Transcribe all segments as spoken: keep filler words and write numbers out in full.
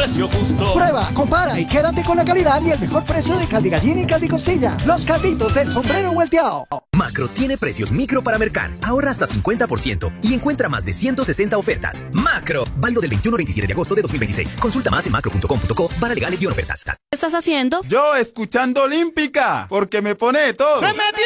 precio justo. Prueba, compara y quédate con la calidad y el mejor precio de caldigallina y caldigostilla. Los calditos del sombrero volteado. Macro tiene precios micro para mercar. Ahorra hasta cincuenta por ciento y encuentra más de ciento sesenta ofertas. Macro, válido del veintiuno al veintisiete de agosto de dos mil veintiséis. Consulta más en macro punto com punto co para legales y ofertas. ¿Qué estás haciendo? Yo escuchando Olímpica, porque me pone todo. ¡Se metió!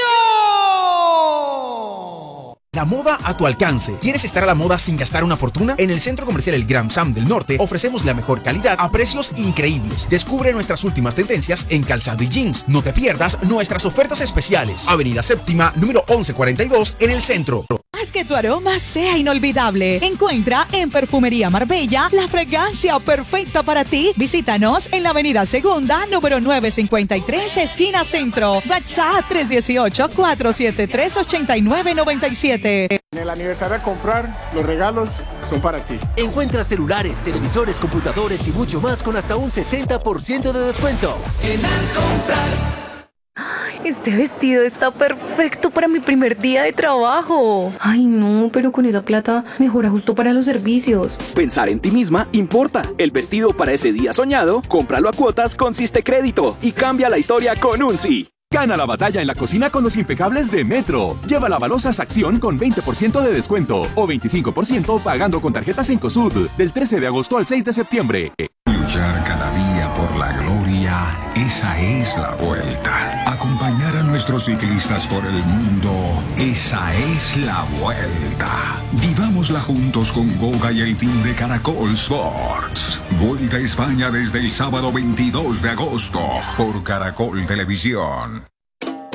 La moda a tu alcance. ¿Quieres estar a la moda sin gastar una fortuna? En el Centro Comercial El Gran Sam del Norte ofrecemos la mejor calidad a precios increíbles. Descubre nuestras últimas tendencias en calzado y jeans. No te pierdas nuestras ofertas especiales. Avenida Séptima, número once cuarenta y dos, en el centro. Haz que tu aroma sea inolvidable. Encuentra en Perfumería Marbella la fragancia perfecta para ti. Visítanos en la Avenida Segunda, número novecientos cincuenta y tres, esquina Centro. WhatsApp tres uno ocho, cuatro siete tres, ocho nueve nueve siete. En el aniversario a comprar, los regalos son para ti. Encuentra celulares, televisores, computadores y mucho más con hasta un sesenta por ciento de descuento. En Al Comprar. Este vestido está perfecto para mi primer día de trabajo. Ay, no, pero con esa plata mejora justo para los servicios. Pensar en ti misma importa. El vestido para ese día soñado, cómpralo a cuotas con Siste Crédito y cambia la historia con un sí. Gana la batalla en la cocina con los impecables de Metro. Lleva la balosas Acción con veinte por ciento de descuento o veinticinco por ciento pagando con tarjetas Cencosud del trece de agosto al seis de septiembre. Luchar cada día por la gloria, esa es la vuelta. Acompañar a nuestros ciclistas por el mundo, esa es la vuelta. Vivámosla juntos con Goga y el team de Caracol Sports. Vuelta a España desde el sábado veintidós de agosto por Caracol Televisión.